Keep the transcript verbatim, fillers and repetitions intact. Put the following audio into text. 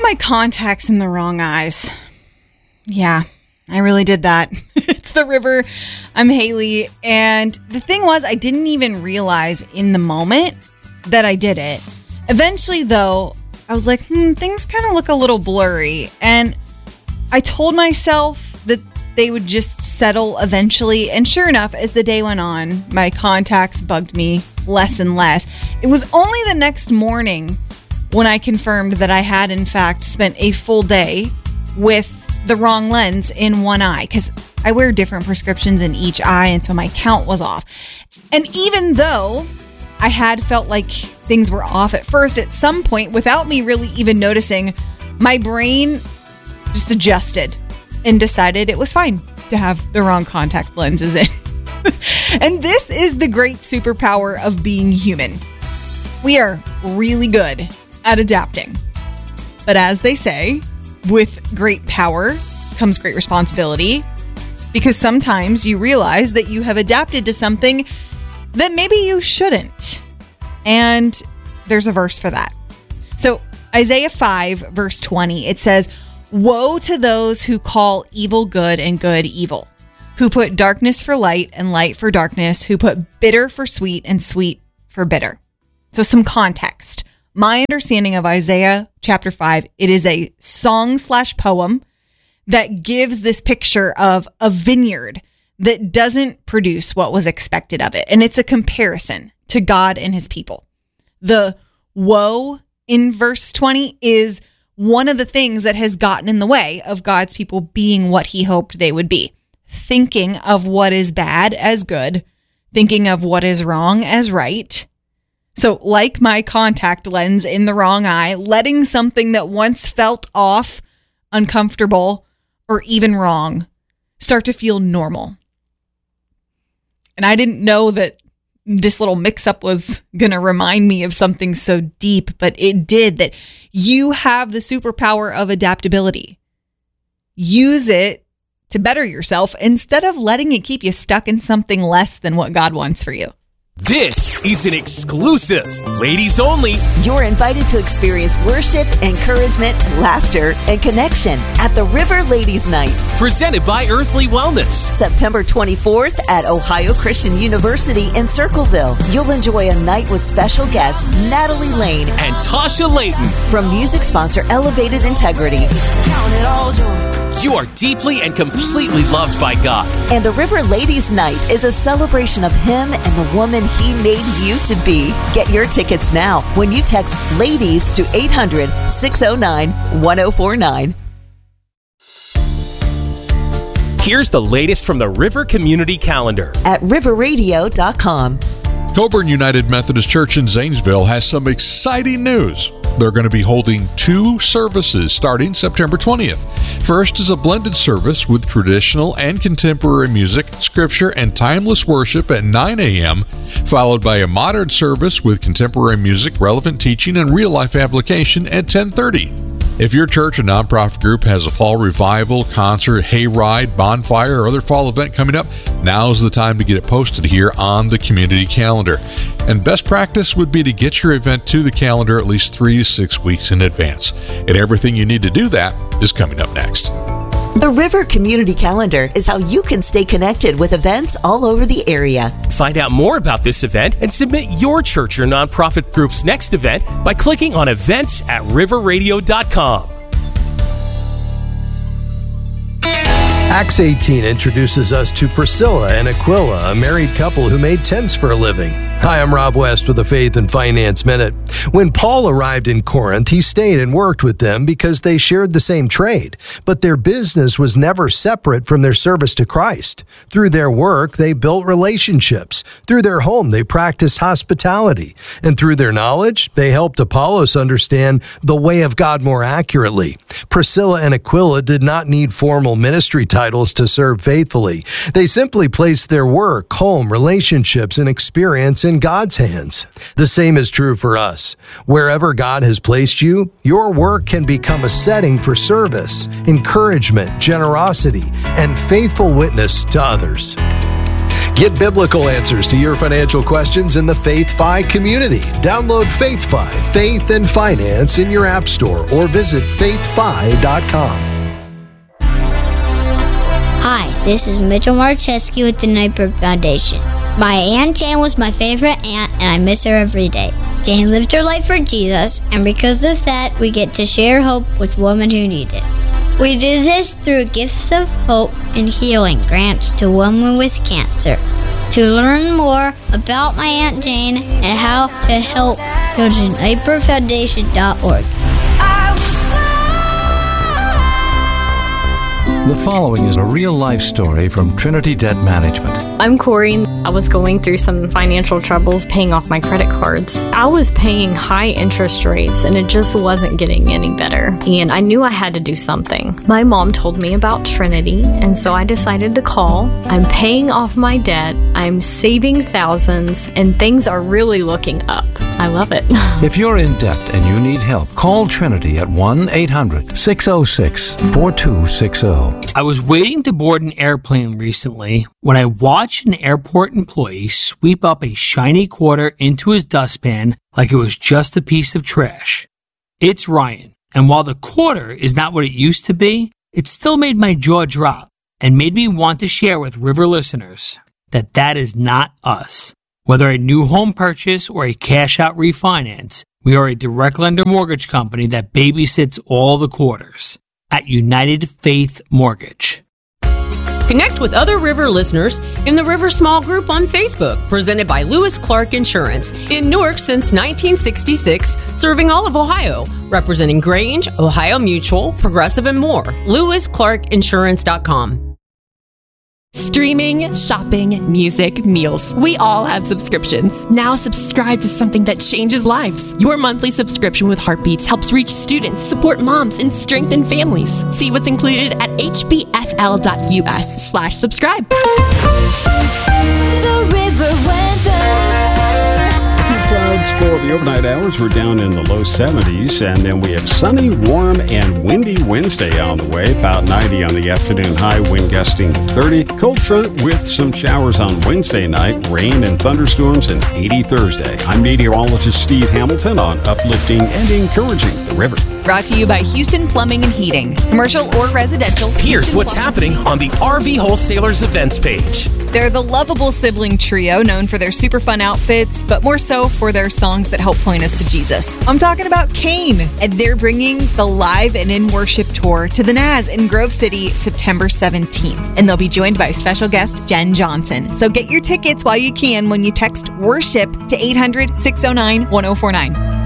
my contacts in the wrong eyes. Yeah, I really did that. It's the river. I'm Haley. And the thing was, I didn't even realize in the moment that I did it. Eventually, though, I was like, hmm, things kind of look a little blurry. And I told myself that they would just settle eventually. And sure enough, as the day went on, my contacts bugged me less and less. It was only the next morning when I confirmed that I had, in fact, spent a full day with the wrong lens in one eye, because I wear different prescriptions in each eye, and so my count was off. And even though I had felt like things were off at first, at some point, without me really even noticing, my brain just adjusted and decided it was fine to have the wrong contact lenses in. And this is the great superpower of being human. We are really good at adapting. But as they say, with great power comes great responsibility, because sometimes you realize that you have adapted to something that maybe you shouldn't. And there's a verse for that. So Isaiah five, verse twenty, it says, "Woe to those who call evil good and good evil, who put darkness for light and light for darkness, who put bitter for sweet and sweet for bitter." So some context. My understanding of Isaiah chapter five, it is a song slash poem that gives this picture of a vineyard that doesn't produce what was expected of it. And it's a comparison to God and his people. The woe in verse twenty is one of the things that has gotten in the way of God's people being what he hoped they would be. Thinking of what is bad as good, thinking of what is wrong as right. So like my contact lens in the wrong eye, letting something that once felt off, uncomfortable, or even wrong start to feel normal. And I didn't know that this little mix-up was going to remind me of something so deep, but it did. That you have the superpower of adaptability. Use it to better yourself instead of letting it keep you stuck in something less than what God wants for you. This is an exclusive, ladies only. You're invited to experience worship, encouragement, laughter, and connection at the River Ladies Night. Presented by Earthly Wellness. September twenty-fourth at Ohio Christian University in Circleville. You'll enjoy a night with special guests Natalie Lane and Tasha Layton. From music sponsor Elevated Integrity. Count it all joy. You are deeply and completely loved by God. And the River Ladies Night is a celebration of him and the woman he made you to be. Get your tickets now when you text LADIES to eight hundred, six oh nine, one oh four nine. Here's the latest from the River Community Calendar at river radio dot com. Coburn United Methodist Church in Zanesville has some exciting news. They're going to be holding two services starting September twentieth. First is a blended service with traditional and contemporary music, scripture, and timeless worship at nine a.m., followed by a modern service with contemporary music, relevant teaching, and real-life application at ten thirty. If your church or nonprofit group has a fall revival, concert, hayride, bonfire, or other fall event coming up, now's the time to get it posted here on the community calendar. And best practice would be to get your event to the calendar at least three to six weeks in advance. And everything you need to do that is coming up next. The River Community Calendar is how you can stay connected with events all over the area. Find out more about this event and submit your church or nonprofit group's next event by clicking on events at river radio dot com. Acts eighteen introduces us to Priscilla and Aquila, a married couple who made tents for a living. Hi, I'm Rob West with the Faith and Finance Minute. When Paul arrived in Corinth, he stayed and worked with them because they shared the same trade, but their business was never separate from their service to Christ. Through their work, they built relationships. Through their home, they practiced hospitality. And through their knowledge, they helped Apollos understand the way of God more accurately. Priscilla and Aquila did not need formal ministry titles to serve faithfully. They simply placed their work, home, relationships, and experience in God's hands. The same is true for us. Wherever God has placed you, your work can become a setting for service, encouragement, generosity, and faithful witness to others. Get biblical answers to your financial questions in the Faith Fi community. Download Faith Fi, Faith and Finance in your app store or visit faith fi dot com. Hi, this is Mitchell Marcheski with the Nightbird Foundation. My Aunt Jane was my favorite aunt, and I miss her every day. Jane lived her life for Jesus, and because of that, we get to share hope with women who need it. We do this through gifts of hope and healing grants to women with cancer. To learn more about my Aunt Jane and how to help, go to nightbird foundation dot org. The following is a real-life story from Trinity Debt Management. I'm Corey. I was going through some financial troubles paying off my credit cards. I was paying high interest rates and it just wasn't getting any better. And I knew I had to do something. My mom told me about Trinity, and so I decided to call. I'm paying off my debt, I'm saving thousands, and things are really looking up. I love it. If you're in debt and you need help, call Trinity at one eight hundred six oh six four two six oh. I was waiting to board an airplane recently when I watched an airport employee sweep up a shiny quarter into his dustpan like it was just a piece of trash. It's Ryan, and while the quarter is not what it used to be, it still made my jaw drop and made me want to share with River listeners that that is not us. Whether a new home purchase or a cash-out refinance, we are a direct lender mortgage company that babysits all the quarters at United Faith Mortgage. Connect with other River listeners in the River Small Group on Facebook, presented by Lewis Clark Insurance. In Newark since nineteen sixty-six, serving all of Ohio, representing Grange, Ohio Mutual, Progressive, and more. lewis clark insurance dot com. Streaming, shopping, music, meals. We all have subscriptions. Now subscribe to something that changes lives. Your monthly subscription with Heartbeats helps reach students, support moms, and strengthen families. See what's included at h b f l dot u s slash subscribe. The River Weather. Clouds for the overnight hours. We're down in the low seventies, and then we have sunny, warm, and windy Wednesday on the way. About ninety on the afternoon high, wind gusting to thirty. Cold front with some showers on Wednesday night, rain and thunderstorms, and eighty Thursday. I'm meteorologist Steve Hamilton on uplifting and encouraging the river. Brought to you by Houston Plumbing and Heating. Commercial or residential. Here's what's happening on the R V Wholesalers events page. They're the lovable sibling trio known for their super fun outfits, but more so for their songs that help point us to Jesus. I'm talking about Kane, and they're bringing the Live and In Worship tour to the N A S in Grove City September seventeenth, and they'll be joined by special guest Jen Johnson. So get your tickets while you can when you text WORSHIP to eight hundred six oh nine one oh four nine.